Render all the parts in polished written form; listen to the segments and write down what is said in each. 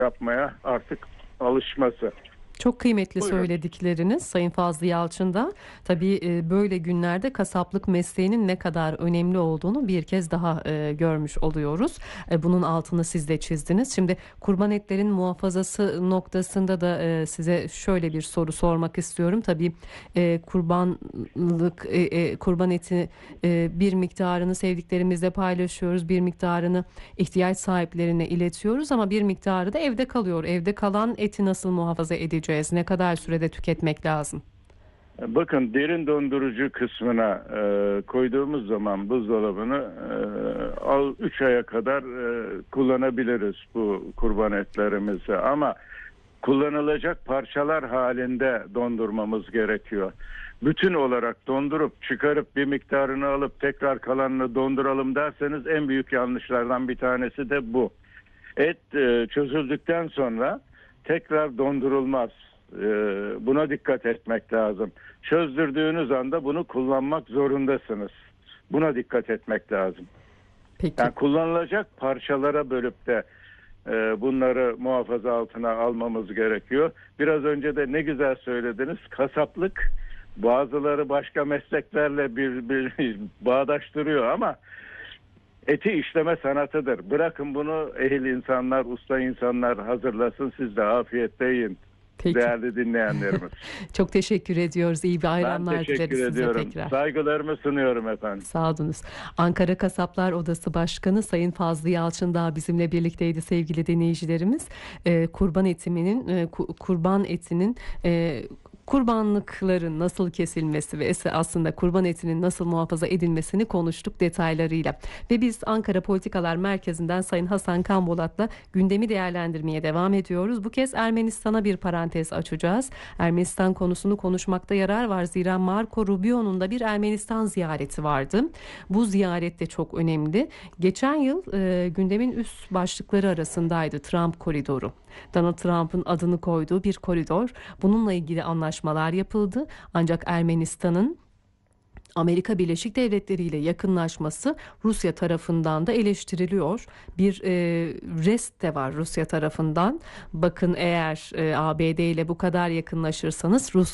yapmaya artık alışması. Çok kıymetli Buyurun. söyledikleriniz Sayın Fazlı Yalçın'da. Tabii böyle günlerde kasaplık mesleğinin ne kadar önemli olduğunu bir kez daha görmüş oluyoruz. Bunun altını siz de çizdiniz. Şimdi kurban etlerin muhafazası noktasında da size şöyle bir soru sormak istiyorum. Tabii kurban eti bir miktarını sevdiklerimizle paylaşıyoruz. Bir miktarını ihtiyaç sahiplerine iletiyoruz ama bir miktarı da evde kalıyor. Evde kalan eti nasıl muhafaza edeceğiz? Ne kadar sürede tüketmek lazım? Bakın, derin dondurucu kısmına koyduğumuz zaman buzdolabını 3 aya kadar kullanabiliriz bu kurban etlerimizi. Ama kullanılacak parçalar halinde dondurmamız gerekiyor. Bütün olarak dondurup çıkarıp bir miktarını alıp tekrar kalanını donduralım derseniz en büyük yanlışlardan bir tanesi de bu. Et çözüldükten sonra tekrar dondurulmaz. Buna dikkat etmek lazım. Çözdürdüğünüz anda bunu kullanmak zorundasınız. Buna dikkat etmek lazım. Peki. Yani kullanılacak parçalara bölüp de bunları muhafaza altına almamız gerekiyor. Biraz önce de ne güzel söylediniz. Kasaplık bazıları başka mesleklerle bir bağdaştırıyor ama eti işleme sanatıdır. Bırakın bunu ehil insanlar, usta insanlar hazırlasın, siz de afiyetle yiyin. Peki. Değerli dinleyenlerimiz. Çok teşekkür ediyoruz. İyi bayramlar Ben teşekkür dileriz size ediyorum. tekrar. Saygılarımı sunuyorum efendim. Sağ olunuz. Ankara Kasaplar Odası Başkanı Sayın Fazlı Yalçın daha bizimle birlikteydi sevgili dinleyicilerimiz. Kurban etinin kurbanlıkların nasıl kesilmesi ve aslında kurban etinin nasıl muhafaza edilmesini konuştuk detaylarıyla. Ve biz Ankara Politikalar Merkezi'nden Sayın Hasan Kambolat'la gündemi değerlendirmeye devam ediyoruz. Bu kez Ermenistan'a bir parantez açacağız. Ermenistan konusunu konuşmakta yarar var. Zira Marco Rubio'nun da bir Ermenistan ziyareti vardı. Bu ziyaret de çok önemli. Geçen yıl gündemin üst başlıkları arasındaydı Trump koridoru. Donald Trump'ın adını koyduğu bir koridor. Bununla ilgili anlaşmalar yapıldı. Ancak Ermenistan'ın Amerika Birleşik Devletleri ile yakınlaşması Rusya tarafından da eleştiriliyor. Bir rest de var Rusya tarafından. Bakın, eğer ABD ile bu kadar yakınlaşırsanız Rus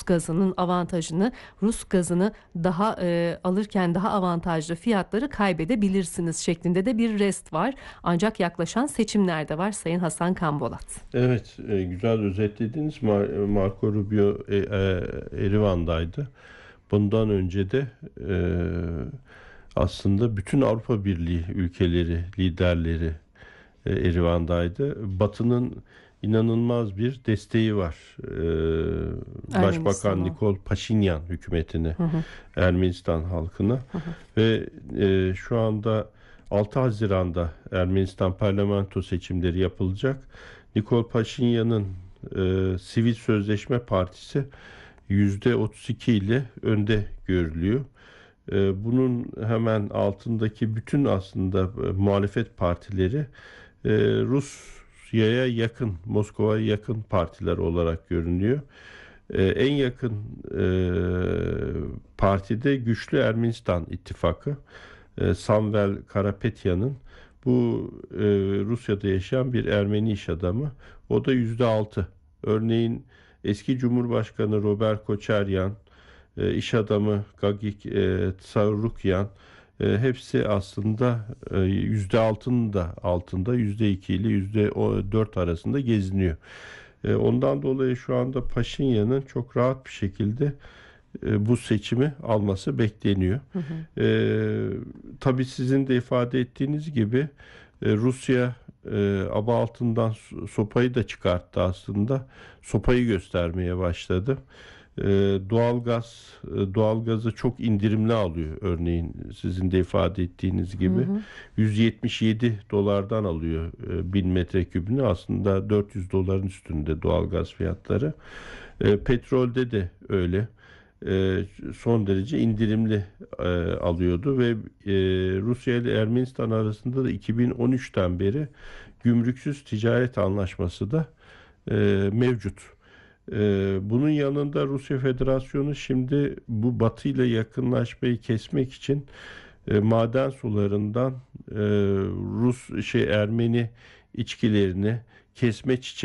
gazını daha alırken daha avantajlı fiyatları kaybedebilirsiniz şeklinde de bir rest var. Ancak yaklaşan seçimler de var Sayın Hasan Kambolat. Evet, güzel özetlediniz. Marco Rubio Erivan'daydı. Bundan önce de aslında bütün Avrupa Birliği ülkeleri, liderleri Erivan'daydı. Batı'nın inanılmaz bir desteği var. Başbakan Nikol Paşinyan hükümetine, Ermenistan halkına. Ve şu anda 6 Haziran'da Ermenistan parlamento seçimleri yapılacak. Nikol Paşinyan'ın Sivil Sözleşme Partisi %32 ile önde görülüyor. Bunun hemen altındaki bütün aslında muhalefet partileri Rusya'ya yakın, Moskova'ya yakın partiler olarak görünüyor. En yakın partide Güçlü Ermenistan İttifakı. Samvel Karapetyan'ın, bu Rusya'da yaşayan bir Ermeni iş adamı. O da %6. Örneğin eski Cumhurbaşkanı Robert Koçaryan, iş adamı Gagik Tsarukyan, hepsi aslında %6'nın da altında, %2 ile %4 arasında geziniyor. Ondan dolayı şu anda Paşinyan'ın çok rahat bir şekilde bu seçimi alması bekleniyor. Tabii sizin de ifade ettiğiniz gibi Rusya aba altından sopayı da çıkarttı aslında. Sopayı göstermeye başladı. Doğalgazı çok indirimli alıyor, örneğin sizin de ifade ettiğiniz gibi. 177 dolardan alıyor 1000 metrekübünü, aslında 400 doların üstünde doğalgaz fiyatları. Petrolde de öyle. Son derece indirimli alıyordu ve Rusya ile Ermenistan arasında da 2013'ten beri gümrüksüz ticaret anlaşması da mevcut. Bunun yanında Rusya Federasyonu şimdi bu Batı ile yakınlaşmayı kesmek için maden sularından Ermeni içkilerini kesme, çiçek